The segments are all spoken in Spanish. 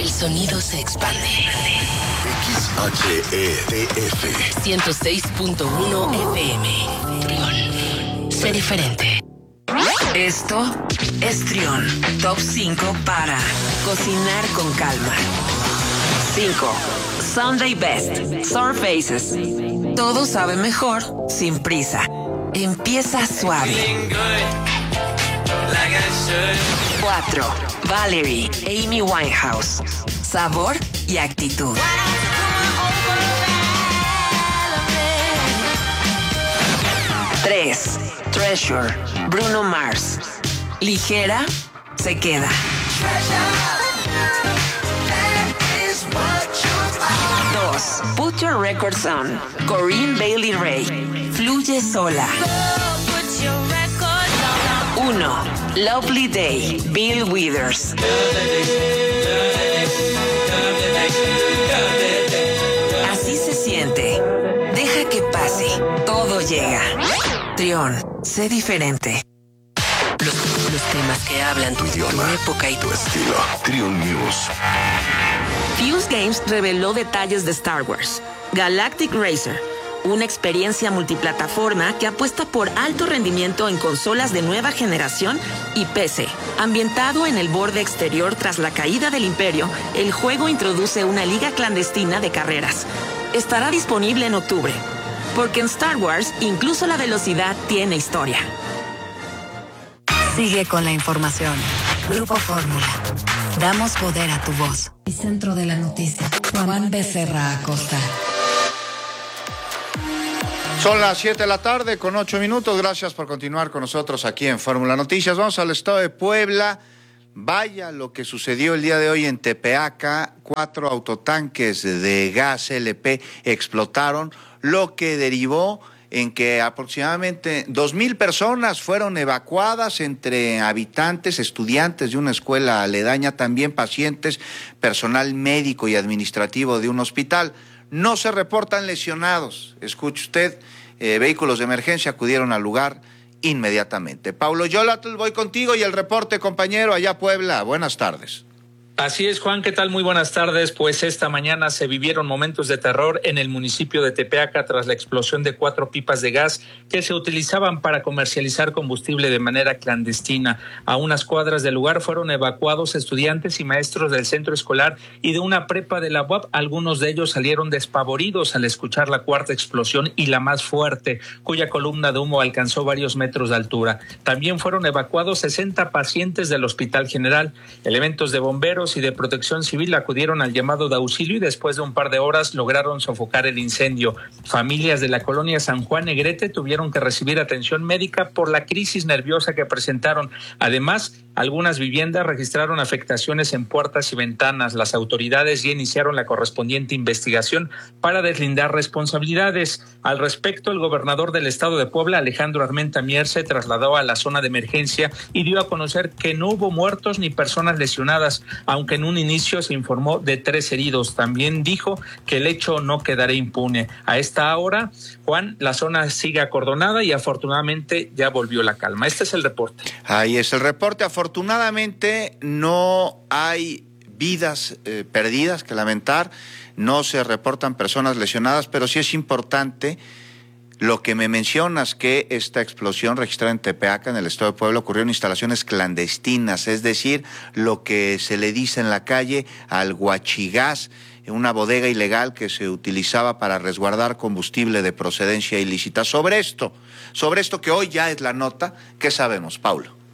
El sonido se expande. XHETF 106.1 FM. Trión. Sé diferente. Esto es Trión. Top 5 para cocinar con calma. 5. Sunday Best. Surfaces. Todo sabe mejor sin prisa. Empieza suave. 4. Valerie, Amy Winehouse. Sabor y actitud. 3. Treasure, Bruno Mars. Ligera, se queda. 2. Put Your Records On, Corinne Bailey Rae. Fluye sola. 1. Lovely Day, Bill Withers. Así se siente. Deja que pase. Todo llega. Trión, sé diferente. Los temas que hablan tu idioma, tu época y tu estilo. Trión News. Fuse Games reveló detalles de Star Wars. Galactic Racer, una experiencia multiplataforma que apuesta por alto rendimiento en consolas de nueva generación y PC. Ambientado en el borde exterior tras la caída del Imperio, el juego introduce una liga clandestina de carreras. Estará disponible en octubre, porque en Star Wars incluso la velocidad tiene historia. Sigue con la información. Grupo Fórmula. Damos poder a tu voz. Y centro de la noticia. Juan Becerra Acosta. Son las 7 de la tarde con 8 minutos. Gracias por continuar con nosotros aquí en Fórmula Noticias. Vamos al estado de Puebla. Vaya lo que sucedió el día de hoy en Tepeaca. 4 autotanques de gas LP explotaron, lo que derivó en que aproximadamente 2,000 personas fueron evacuadas, entre habitantes, estudiantes de una escuela aledaña, también pacientes, personal médico y administrativo de un hospital. No se reportan lesionados. Escuche usted, vehículos de emergencia acudieron al lugar inmediatamente. Paulo Yolatl, voy contigo y el reporte, compañero, allá Puebla. Buenas tardes. Así es, Juan, ¿qué tal? Muy buenas tardes. Pues esta mañana se vivieron momentos de terror en el municipio de Tepeaca tras la explosión de 4 pipas de gas que se utilizaban para comercializar combustible de manera clandestina. A unas cuadras del lugar fueron evacuados estudiantes y maestros del centro escolar y de una prepa de la UAP. Algunos de ellos salieron despavoridos al escuchar la cuarta explosión y la más fuerte, cuya columna de humo alcanzó varios metros de altura. También fueron evacuados 60 pacientes del Hospital General. Elementos de bomberos y de protección civil acudieron al llamado de auxilio y después de un par de horas lograron sofocar el incendio. Familias de la colonia San Juan Negrete tuvieron que recibir atención médica por la crisis nerviosa que presentaron. Además, algunas viviendas registraron afectaciones en puertas y ventanas. Las autoridades ya iniciaron la correspondiente investigación para deslindar responsabilidades. Al respecto, el gobernador del estado de Puebla, Alejandro Armenta Mier, se trasladó a la zona de emergencia y dio a conocer que no hubo muertos ni personas lesionadas, aunque en un inicio se informó de 3 heridos. También dijo que el hecho no quedará impune. A esta hora, Juan, la zona sigue acordonada y afortunadamente ya volvió la calma. Este es el reporte. Ahí es el reporte. Afortunadamente no hay vidas perdidas que lamentar, no se reportan personas lesionadas, pero sí es importante lo que me mencionas, que esta explosión registrada en Tepeaca, en el estado de Puebla, ocurrió en instalaciones clandestinas, es decir, lo que se le dice en la calle al huachigás, una bodega ilegal que se utilizaba para resguardar combustible de procedencia ilícita. Sobre esto que hoy ya es la nota, ¿qué sabemos, Paulo?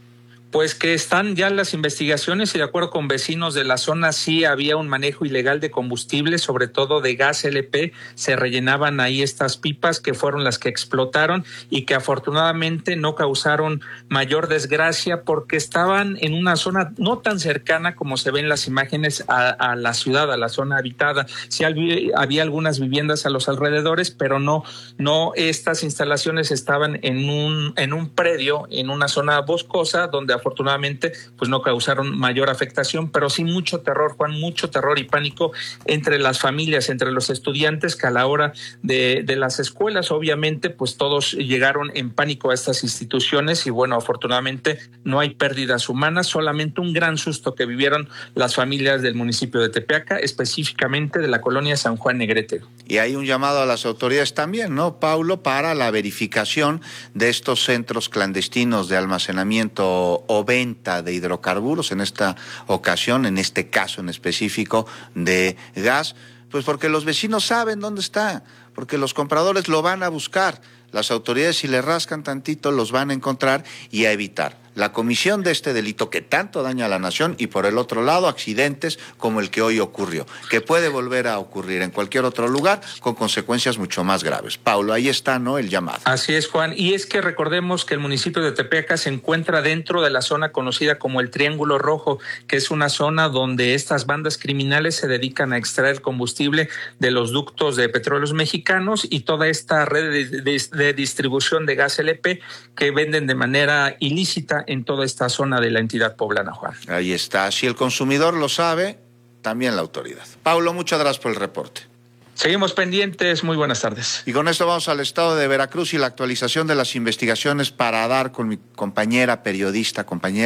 Pues que están ya las investigaciones y de acuerdo con vecinos de la zona sí había un manejo ilegal de combustible, sobre todo de gas LP, se rellenaban ahí estas pipas que fueron las que explotaron y que afortunadamente no causaron mayor desgracia porque estaban en una zona no tan cercana como se ven las imágenes a la ciudad, a la zona habitada. Sí había algunas viviendas a los alrededores, pero no estas instalaciones estaban en un predio, en una zona boscosa donde afortunadamente pues no causaron mayor afectación, pero sí mucho terror, Juan, mucho terror y pánico entre las familias, entre los estudiantes, que a la hora de las escuelas, obviamente, pues todos llegaron en pánico a estas instituciones y bueno, afortunadamente no hay pérdidas humanas, solamente un gran susto que vivieron las familias del municipio de Tepeaca, específicamente de la colonia San Juan Negrete. Y hay un llamado a las autoridades también, ¿no, Paulo?, para la verificación de estos centros clandestinos de almacenamiento o venta de hidrocarburos, en esta ocasión, en este caso en específico de gas, pues porque los vecinos saben dónde está, porque los compradores lo van a buscar, las autoridades si le rascan tantito los van a encontrar y a evitar la comisión de este delito que tanto daña a la nación y por el otro lado accidentes como el que hoy ocurrió, que puede volver a ocurrir en cualquier otro lugar con consecuencias mucho más graves. Paulo, ahí está, ¿no?, el llamado. Así es, Juan, y es que recordemos que el municipio de Tepeaca se encuentra dentro de la zona conocida como el Triángulo Rojo, que es una zona donde estas bandas criminales se dedican a extraer combustible de los ductos de Petróleos Mexicanos y toda esta red de distribución de gas LP que venden de manera ilícita en toda esta zona de la entidad poblana, Juan. Ahí está. Si el consumidor lo sabe, también la autoridad. Paulo, muchas gracias por el reporte. Seguimos pendientes. Muy buenas tardes. Y con esto vamos al estado de Veracruz y la actualización de las investigaciones para dar con mi compañera periodista,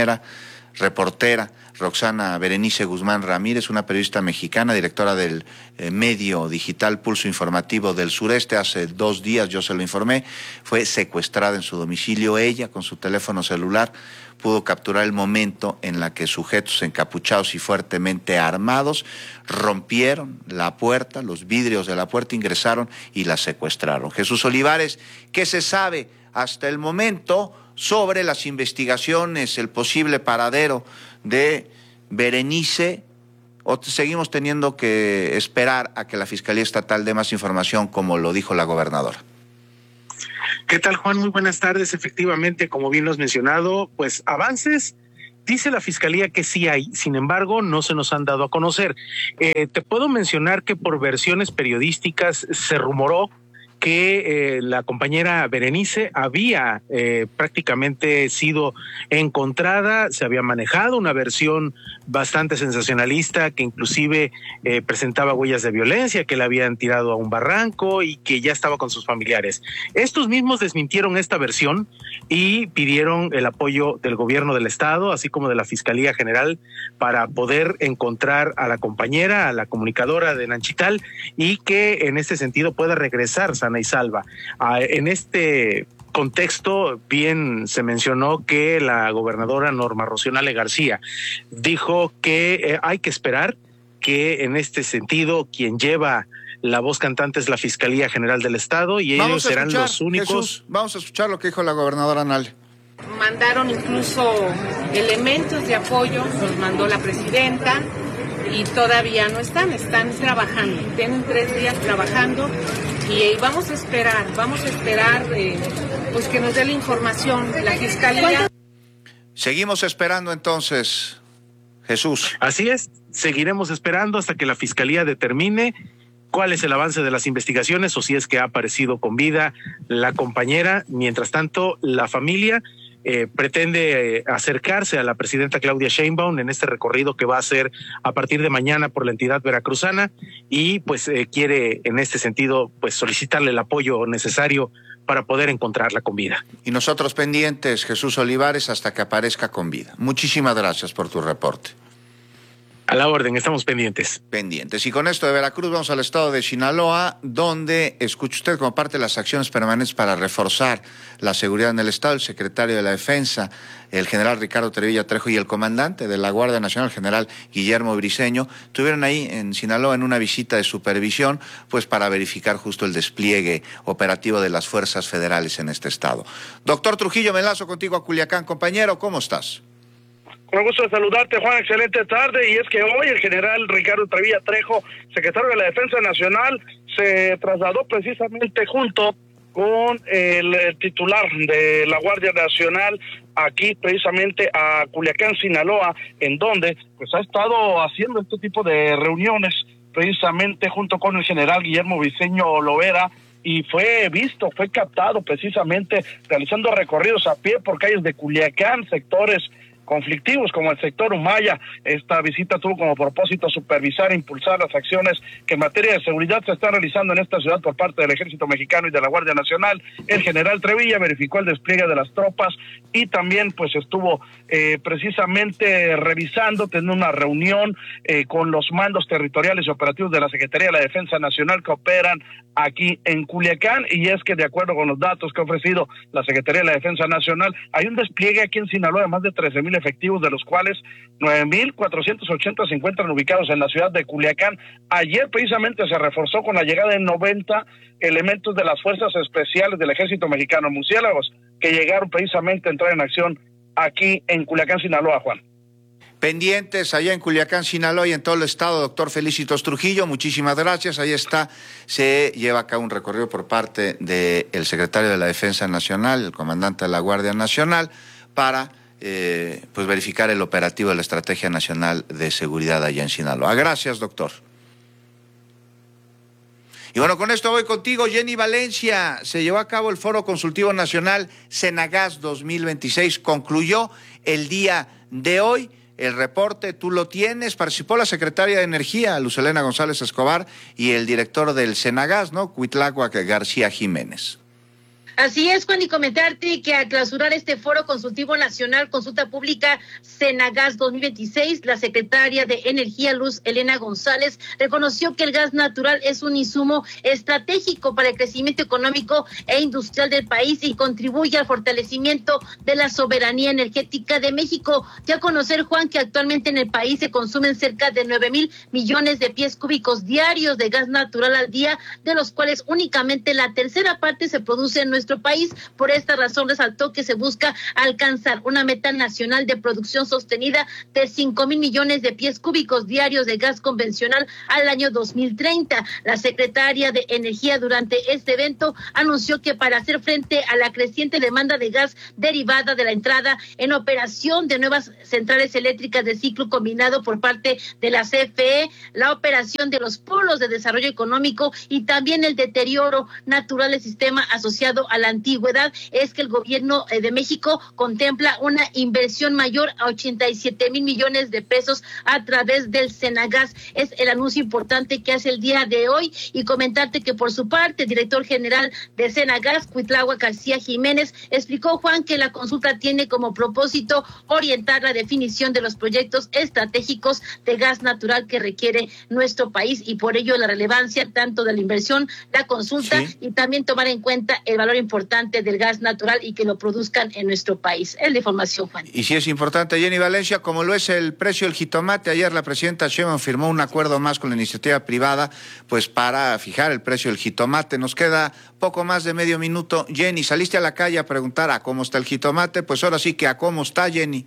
reportera, Roxana Berenice Guzmán Ramírez, una periodista mexicana, directora del medio digital Pulso Informativo del Sureste. Hace 2 días yo se lo informé, fue secuestrada en su domicilio. Ella, con su teléfono celular, pudo capturar el momento en la que sujetos encapuchados y fuertemente armados rompieron la puerta, los vidrios de la puerta, ingresaron y la secuestraron. Jesús Olivares, ¿qué se sabe hasta el momento sobre las investigaciones, el posible paradero de Berenice, o seguimos teniendo que esperar a que la Fiscalía Estatal dé más información, como lo dijo la gobernadora? ¿Qué tal, Juan? Muy buenas tardes. Efectivamente, como bien lo has mencionado, pues avances, dice la Fiscalía que sí hay, sin embargo, no se nos han dado a conocer. Te puedo mencionar que por versiones periodísticas se rumoró que la compañera Berenice había prácticamente sido encontrada, se había manejado una versión bastante sensacionalista que inclusive presentaba huellas de violencia, que la habían tirado a un barranco y que ya estaba con sus familiares. Estos mismos desmintieron esta versión y pidieron el apoyo del gobierno del estado, así como de la Fiscalía General, para poder encontrar a la compañera, a la comunicadora de Nanchital, y que en este sentido pueda regresar sana y salva. En este contexto, bien se mencionó que la gobernadora Norma Rocío Nale García dijo que hay que esperar, que en este sentido quien lleva la voz cantante es la Fiscalía General del Estado y ellos serán los únicos. Jesús, vamos a escuchar lo que dijo la gobernadora Nale. Mandaron incluso elementos de apoyo, los mandó la presidenta y todavía no están trabajando, tienen 3 días trabajando y vamos a esperar pues que nos dé la información la Fiscalía. Seguimos esperando entonces, Jesús. Así es, seguiremos esperando hasta que la Fiscalía determine cuál es el avance de las investigaciones o si es que ha aparecido con vida la compañera. Mientras tanto, la familia pretende acercarse a la presidenta Claudia Sheinbaum en este recorrido que va a hacer a partir de mañana por la entidad veracruzana y pues quiere en este sentido pues solicitarle el apoyo necesario para poder encontrarla con vida. Y nosotros pendientes, Jesús Olivares, hasta que aparezca con vida. Muchísimas gracias por tu reporte. A la orden, estamos pendientes. Y con esto de Veracruz vamos al estado de Sinaloa, donde escucha usted como parte de las acciones permanentes para reforzar la seguridad en el estado, el secretario de la Defensa, el general Ricardo Trevilla Trejo, y el comandante de la Guardia Nacional, el general Guillermo Briceño, estuvieron ahí en Sinaloa en una visita de supervisión, pues para verificar justo el despliegue operativo de las fuerzas federales en este estado. Doctor Trujillo, me enlazo contigo a Culiacán. Compañero, ¿cómo estás? Con gusto de saludarte, Juan, excelente tarde. Y es que hoy el general Ricardo Trevilla Trejo, secretario de la Defensa Nacional, se trasladó precisamente junto con el titular de la Guardia Nacional aquí precisamente a Culiacán, Sinaloa, en donde pues ha estado haciendo este tipo de reuniones precisamente junto con el general Guillermo Briceño Lovera, y fue captado precisamente realizando recorridos a pie por calles de Culiacán, sectores conflictivos como el sector Humaya. Esta visita tuvo como propósito supervisar e impulsar las acciones que en materia de seguridad se están realizando en esta ciudad por parte del Ejército Mexicano y de la Guardia Nacional. El general Trevilla verificó el despliegue de las tropas y también pues estuvo precisamente revisando, teniendo una reunión con los mandos territoriales y operativos de la Secretaría de la Defensa Nacional que operan aquí en Culiacán, y es que de acuerdo con los datos que ha ofrecido la Secretaría de la Defensa Nacional, hay un despliegue aquí en Sinaloa de más de 13,000 efectivos, de los cuales 9,480 se encuentran ubicados en la ciudad de Culiacán. Ayer precisamente se reforzó con la llegada de 90 elementos de las fuerzas especiales del Ejército Mexicano, murciélagos, que llegaron precisamente a entrar en acción aquí en Culiacán, Sinaloa, Juan. Pendientes allá en Culiacán, Sinaloa y en todo el estado, doctor Felicitos Trujillo, muchísimas gracias. Ahí está, se lleva a cabo un recorrido por parte del secretario de la Defensa Nacional, el comandante de la Guardia Nacional, para pues verificar el operativo de la Estrategia Nacional de Seguridad allá en Sinaloa. Gracias, doctor. Y bueno, con esto voy contigo, Jenny Valencia. Se llevó a cabo el Foro Consultivo Nacional Senagas 2026. Concluyó el día de hoy. El reporte tú lo tienes. Participó la secretaria de Energía, Luz Helena González Escobar, y el director del Senagas, ¿no? Cuitláhuac García Jiménez. Así es, Juan, y comentarte que al clausurar este Foro Consultivo Nacional Consulta Pública Senagas 2026, la secretaria de Energía, Luz Helena González, reconoció que el gas natural es un insumo estratégico para el crecimiento económico e industrial del país y contribuye al fortalecimiento de la soberanía energética de México. Ya conocer, Juan, que actualmente en el país se consumen cerca de 9,000 millones de pies cúbicos diarios de gas natural al día, de los cuales únicamente la tercera parte se produce en nuestro país. Por esta razón resaltó que se busca alcanzar una meta nacional de producción sostenida de 5,000 millones de pies cúbicos diarios de gas convencional al año 2030. La secretaria de Energía durante este evento anunció que para hacer frente a la creciente demanda de gas derivada de la entrada en operación de nuevas centrales eléctricas de ciclo combinado por parte de la CFE, la operación de los polos de desarrollo económico y también el deterioro natural del sistema asociado a la antigüedad, es que el gobierno de México contempla una inversión mayor a 87,000 millones de pesos a través del Senagas. Es el anuncio importante que hace el día de hoy, y comentarte que por su parte el director general de Senagas, Cuitláhuac García Jiménez, explicó, Juan, que la consulta tiene como propósito orientar la definición de los proyectos estratégicos de gas natural que requiere nuestro país, y por ello la relevancia tanto de la inversión, la consulta, sí, y también tomar en cuenta el valor importante del gas natural y que lo produzcan en nuestro país. Es la información, Juan. Y sí es importante, Jenny Valencia, como lo es el precio del jitomate. Ayer la presidenta Sheinbaum firmó un acuerdo más con la iniciativa privada, pues para fijar el precio del jitomate. Nos queda poco más de medio minuto. Jenny, saliste a la calle a preguntar a cómo está el jitomate, pues ahora sí que a cómo está, Jenny.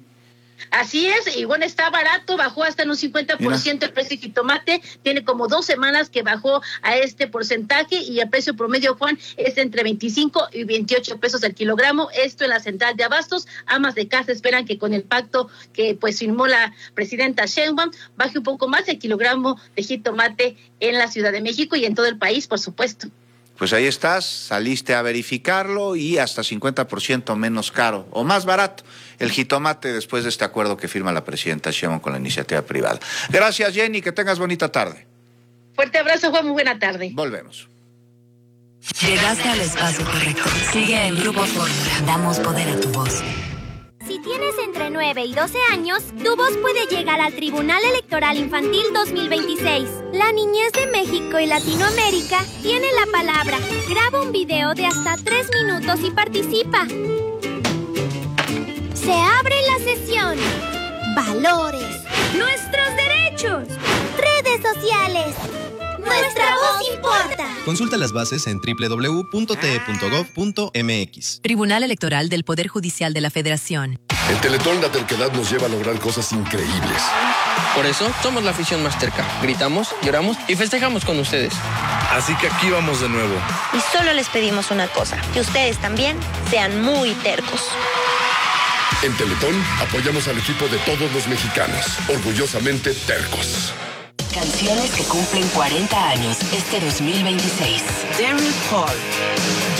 Así es, y bueno, está barato, bajó hasta en un 50% el precio de jitomate, tiene como 2 semanas que bajó a este porcentaje, y el precio promedio, Juan, es entre 25 y 28 pesos el kilogramo, esto en la central de abastos. Amas de casa esperan que con el pacto que pues firmó la presidenta Sheinbaum, baje un poco más el kilogramo de jitomate en la Ciudad de México y en todo el país, por supuesto. Pues ahí estás, saliste a verificarlo y hasta 50% menos caro o más barato el jitomate después de este acuerdo que firma la presidenta Sheinbaum con la iniciativa privada. Gracias, Jenny, que tengas bonita tarde. Fuerte abrazo, Juan, muy buena tarde. Volvemos. Llegaste al espacio correcto. Sigue en Grupo Fórmula. Damos poder a tu voz. Si tienes entre 9 y 12 años, tu voz puede llegar al Tribunal Electoral Infantil 2026. La niñez de México y Latinoamérica tiene la palabra. Graba un video de hasta 3 minutos y participa. Se abre la sesión. Valores. Nuestros derechos. Redes sociales. Nuestra voz importa. Consulta las bases en www.te.gov.mx. Tribunal Electoral del Poder Judicial de la Federación. En Teletón la terquedad nos lleva a lograr cosas increíbles. Por eso somos la afición más terca. Gritamos, lloramos y festejamos con ustedes. Así que aquí vamos de nuevo. Y solo les pedimos una cosa, que ustedes también sean muy tercos. En Teletón apoyamos al equipo de todos los mexicanos, orgullosamente tercos. Canciones que cumplen 40 años este 2026. Daryl Hall.